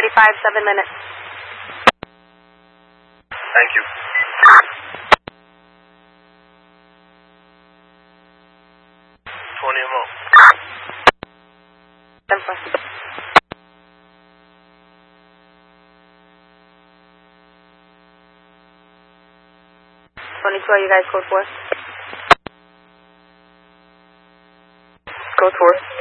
7 minutes. Thank you. More. 22, are you guys code 4? Code 4.